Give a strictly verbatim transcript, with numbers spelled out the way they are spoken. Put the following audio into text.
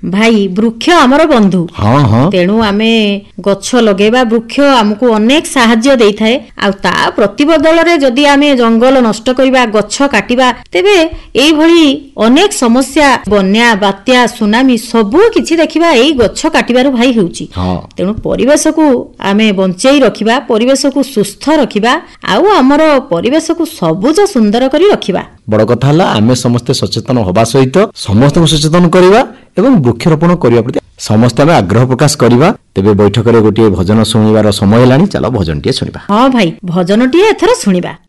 भाई वृक्ष आमर बंधु हाँ हाँ तेणु आमे गछ लगेबा वृक्ष आमको अनेक साहाय्य देई थाए आ ता प्रतिबदल रे जदि आमे जंगल नष्ट करिबा गछ काटिबा तेबे एई भली अनेक समस्या बन्या बात्या सुनामी सबु किछि देखिबा एई गछ काटिबारु भाई हेउची हाँ तेणु परिवेश को आमे बंचेई रखिबा परिवेश को सुस्थ रखिबा आउ हमर परिवेश को सबुज सुंदर करी रखिबा बड़ कथा हला आमे समस्ते सचेतन होबा सहित समस्त को सचेतन करिबा एवं वृक्षरोपण करिबा प्रति समस्त आमे आग्रह प्रकाश करिबा तेबे बैठक रे गोटे भजन सुनिबार समय लानी चलो भजन टिए सुनिबा हां भाई भजन टिए एथरा सुनिबा।